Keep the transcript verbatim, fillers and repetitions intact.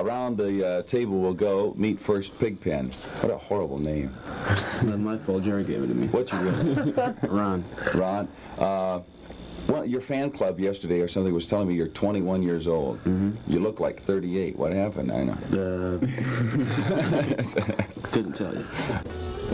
around the uh, table we'll go. Meet first Pigpen. What a horrible name. Not my fault. Jerry gave it to me. What's your real name? Ron. Ron. Uh, well, your fan club yesterday or something was telling me you're twenty-one years old. Mm-hmm. You look like thirty-eight. What happened? I know. Uh, couldn't tell you.